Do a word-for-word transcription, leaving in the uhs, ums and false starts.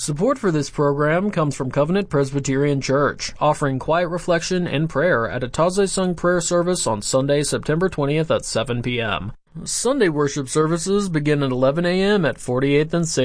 Support for this program comes from Covenant Presbyterian Church, offering quiet reflection and prayer at a Taizé Sung prayer service on Sunday, September twentieth at seven p.m. Sunday worship services begin at eleven a.m. at forty-eighth and Saint